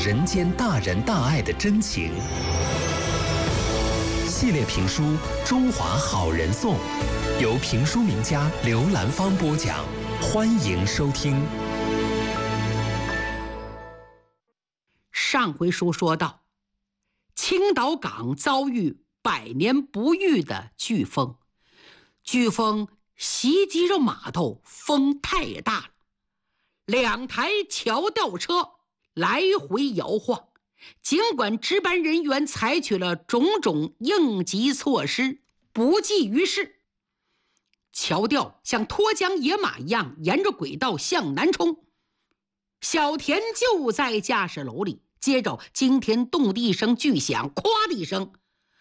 人间大仁大爱的真情。系列评书《中华好人颂》，由评书名家刘兰芳播讲，欢迎收听。 上回书说到，青岛港遭遇百年不遇的飓风，飓风袭击着码头，风太大了，2台桥吊车来回摇晃。尽管值班人员采取了种种应急措施，不济于事。桥吊像脱缰野马一样沿着轨道向南冲。小田就在驾驶楼里，接着惊天动地声巨响，咵的一声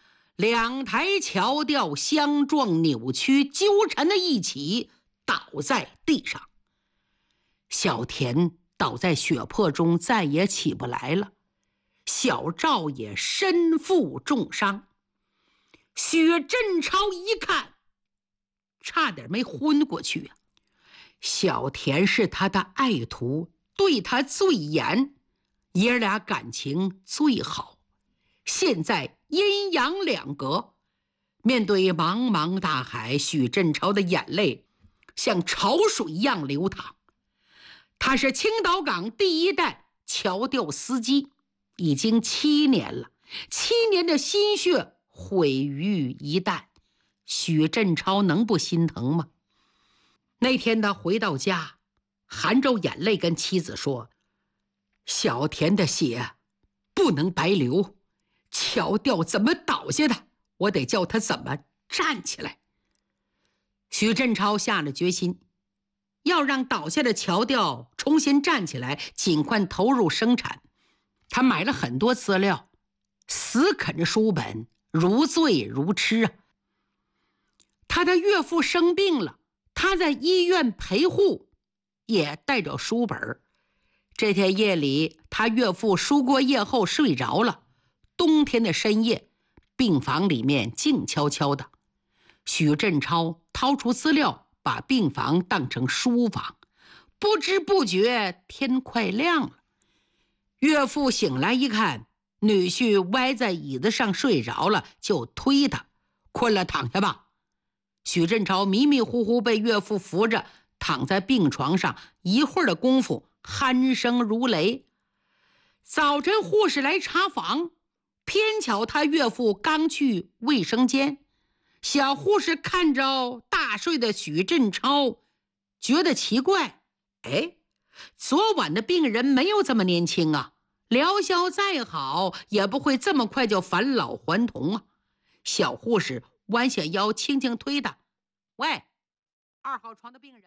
，2台桥吊相撞扭曲，纠缠在一起，倒在地上。小田倒在血泊中，再也起不来了。小赵也身负重伤。许振超一看，差点没昏过去啊！小田是他的爱徒，对他最严，爷俩感情最好。现在阴阳两隔，面对茫茫大海，许振超的眼泪像潮水一样流淌。他是青岛港第一代桥吊司机，已经7年了，7年的心血毁于一旦，许振超能不心疼吗？那天他回到家，含着眼泪跟妻子说：“小田的血不能白流，桥吊怎么倒下的，我得叫他怎么站起来。”许振超下了决心，要让倒下的桥吊重新站起来，尽快投入生产。他买了很多资料，死啃着书本，如醉如痴啊。他的岳父生病了，他在医院陪护，也带着书本。这天夜里，他岳父输过液后睡着了。冬天的深夜，病房里面静悄悄的。许振超掏出资料，把病房当成书房。不知不觉天快亮了。岳父醒来一看，女婿歪在椅子上睡着了，就推他：“困了，躺下吧。”许振超迷迷糊糊被岳父扶着躺在病床上，一会儿的功夫鼾声如雷。早晨护士来查房，偏巧他岳父刚去卫生间。小护士看着大睡的许振超，觉得奇怪，昨晚的病人没有这么年轻啊，疗效再好也不会这么快就返老还童啊。小护士弯下腰轻轻推他：“喂，2号床的病人。”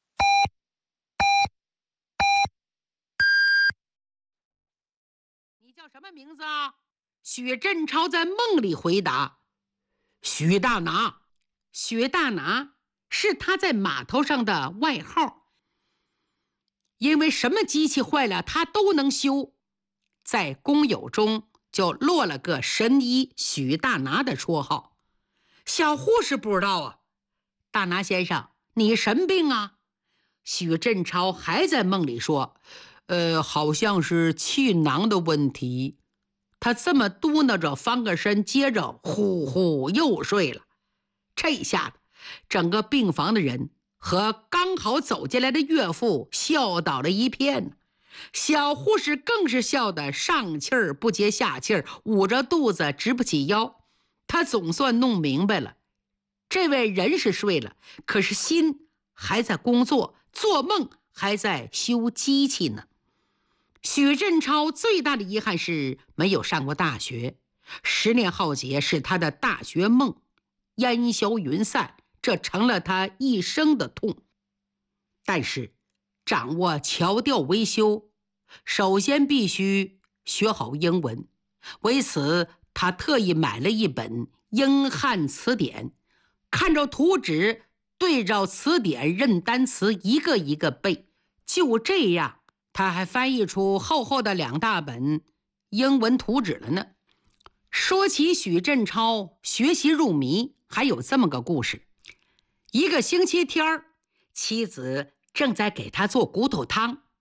你叫什么名字啊？许振超在梦里回答：“许大拿。”许大拿是他在码头上的外号，因为什么机器坏了他都能修，在工友中就落了个神医许大拿的绰号。小护士不知道啊。大拿先生，你什么病啊？许振超还在梦里说：“好像是气囊的问题。”他这么嘟囔着，翻个身，接着呼呼又睡了。这下子整个病房的人和刚好走进来的岳父笑倒了一片。小护士更是笑得上气儿不接下气儿，捂着肚子直不起腰。他总算弄明白了，这位人是睡了，可是心还在工作，做梦还在修机器呢。许振超最大的遗憾是没有上过大学，10年浩劫使他的大学梦烟消云散，这成了他一生的痛。但是掌握桥吊维修，首先必须学好英文，为此他特意买了一本英汉词典，看着图纸，对照词典认单词，一个一个背。就这样，他还翻译出厚厚的2大本英文图纸了呢。说起许振超学习入迷，还有这么个故事。一个星期天，妻子正在给他做骨头汤，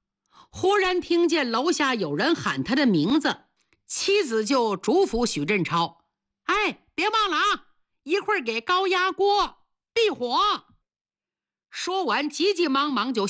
忽然听见楼下有人喊他的名字，妻子就嘱咐许振超：“哎，别忘了啊，一会儿给高压锅闭火。”说完，急急忙忙就